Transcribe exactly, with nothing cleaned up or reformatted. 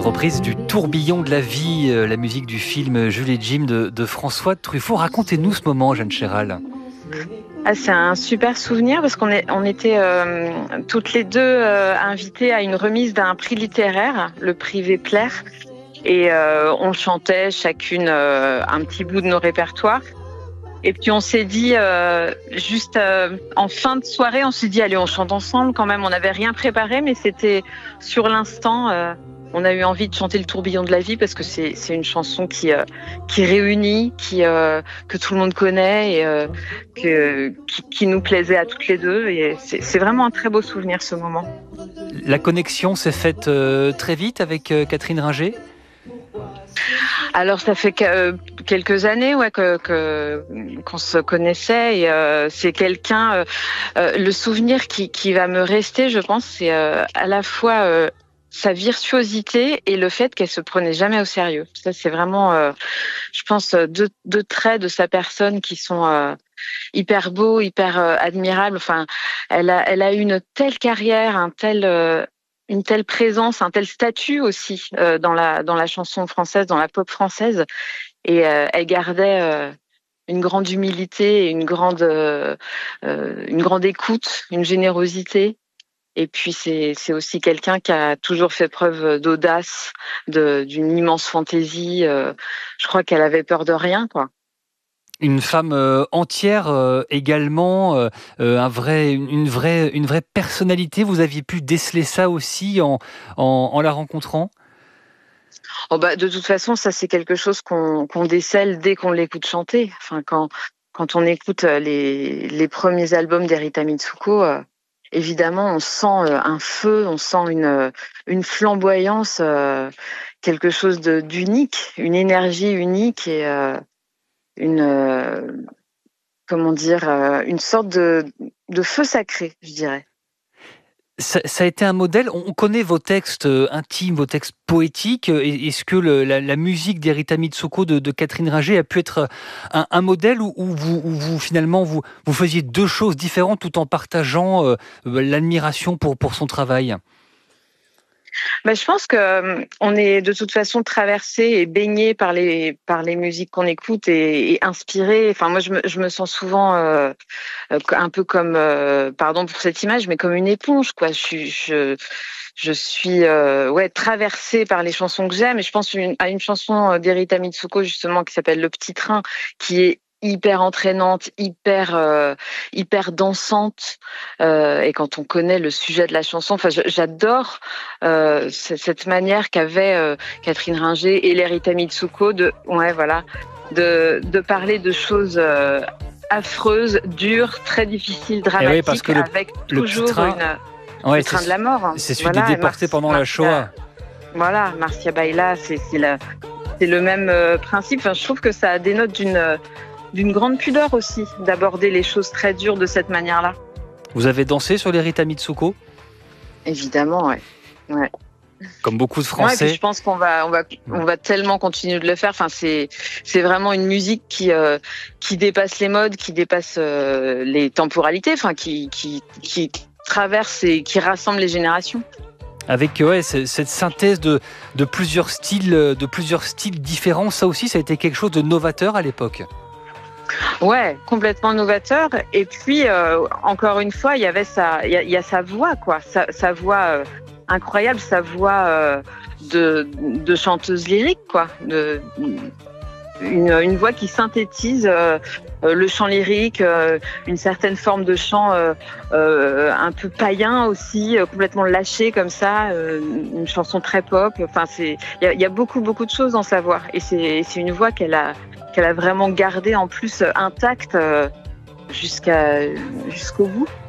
reprise du Tourbillon de la vie, euh, la musique du film Jules et Jim de, de François Truffaut. Racontez-nous ce moment, Jeanne Chéral. Ah, c'est un super souvenir parce qu'on est, on était euh, toutes les deux euh, invitées à une remise d'un prix littéraire, le prix Vepler, et euh, on chantait chacune euh, un petit bout de nos répertoires. Et puis on s'est dit, euh, juste euh, en fin de soirée, on s'est dit, allez, on chante ensemble quand même. On n'avait rien préparé, mais c'était sur l'instant. Euh, on a eu envie de chanter le Tourbillon de la vie parce que c'est, c'est une chanson qui, euh, qui réunit, qui, euh, que tout le monde connaît et euh, que, qui, qui nous plaisait à toutes les deux. Et c'est, c'est vraiment un très beau souvenir, ce moment. La connexion s'est faite euh, très vite avec euh, Catherine Ringer ? Alors ça fait que, quelques années ouais que, que qu'on se connaissait et euh, c'est quelqu'un euh, euh, le souvenir qui qui va me rester, je pense, c'est euh, à la fois euh, sa virtuosité et le fait qu'elle se prenait jamais au sérieux. Ça c'est vraiment euh, je pense deux deux traits de sa personne qui sont euh, hyper beaux, hyper euh, admirables. Enfin, elle a elle a eu une telle carrière, un tel euh, une telle présence, un tel statut aussi euh, dans la dans la chanson française, dans la pop française, et euh, elle gardait euh, une grande humilité, et une grande euh, euh, une grande écoute, une générosité. Et puis c'est c'est aussi quelqu'un qui a toujours fait preuve d'audace, de d'une immense fantaisie. Euh, je crois qu'elle avait peur de rien, quoi. Une femme euh, entière euh, également, euh, un vrai, une, vraie, une vraie personnalité. Vous aviez pu déceler ça aussi en, en, en la rencontrant ? Oh bah, de toute façon, ça c'est quelque chose qu'on, qu'on décèle dès qu'on l'écoute chanter. Enfin, quand, quand on écoute les, les premiers albums d'Erita Mitsuko, euh, évidemment, on sent euh, un feu, on sent une, une flamboyance, euh, quelque chose de, d'unique, une énergie unique et euh, une, euh, comment dire, euh, une sorte de, de feu sacré, je dirais. Ça, ça a été un modèle. On connaît vos textes intimes, vos textes poétiques. Est-ce que le, la, la musique d'Erita Mitsuko de, de Catherine Ringer a pu être un, un modèle où, où, vous, où vous finalement vous, vous faisiez deux choses différentes tout en partageant euh, l'admiration pour, pour son travail ? Ben, je pense que euh, on est de toute façon traversé et baigné par les par les musiques qu'on écoute et, et inspiré. Enfin, moi, je me je me sens souvent euh, un peu comme, euh, pardon pour cette image, mais comme une éponge, quoi. Je suis je je suis euh, ouais traversée par les chansons que j'aime. Et je pense une, à une chanson d'Erita Mitsuko justement qui s'appelle Le Petit Train, qui est hyper entraînante, hyper euh, hyper dansante, euh, et quand on connaît le sujet de la chanson, enfin j'adore euh, cette manière qu'avait euh, Catherine Ringer et l'Erita Mitsuko de ouais voilà de de parler de choses euh, affreuses, dures, très difficiles, dramatiques, oui, parce que le, avec le toujours train, une ouais, le train de la mort. C'est celui voilà, des déportés Mar- pendant la Shoah. Voilà, Marcia Baila, c'est c'est la c'est le même euh, principe. Enfin, je trouve que ça dénote d'une d'une grande pudeur aussi, d'aborder les choses très dures de cette manière-là. Vous avez dansé sur l'Erita Mitsuko ? Évidemment, ouais. ouais. Comme beaucoup de Français. Ouais, et puis je pense qu'on va, on va, on va tellement continuer de le faire. Enfin, c'est, c'est vraiment une musique qui, euh, qui dépasse les modes, qui dépasse euh, les temporalités, enfin, qui, qui, qui traverse et qui rassemble les générations. Avec ouais, cette synthèse de, de plusieurs styles, de plusieurs styles différents, ça aussi, ça a été quelque chose de novateur à l'époque. Ouais, complètement novateur. Et puis, euh, encore une fois, il y avait sa, il y a, il y a sa voix, quoi, sa, sa voix euh, incroyable, sa voix euh, de, de chanteuse lyrique, quoi, de, une, une voix qui synthétise euh, le chant lyrique, euh, une certaine forme de chant euh, euh, un peu païen aussi, euh, complètement lâché comme ça, euh, une chanson très pop. Enfin, c'est, il y a, il y a beaucoup, beaucoup de choses dans sa voix, et c'est, c'est une voix qu'elle a. qu'elle a vraiment gardé en plus intacte jusqu'à, jusqu'au bout.